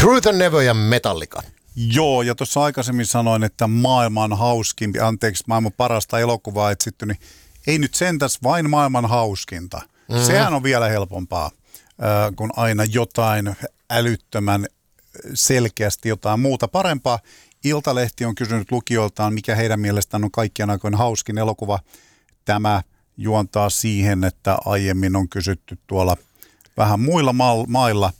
Truth or Never ja Metallica. Joo, ja tuossa aikaisemmin sanoin, että maailman hauskinta, maailman parasta elokuvaa etsitty, niin ei nyt sentäs vain maailman hauskinta. Sehän on vielä helpompaa, kun aina jotain älyttömän selkeästi jotain muuta parempaa. Iltalehti on kysynyt lukijoiltaan, mikä heidän mielestään on kaikkien aikojen hauskin elokuva. Tämä juontaa siihen, että aiemmin on kysytty tuolla vähän muilla mailla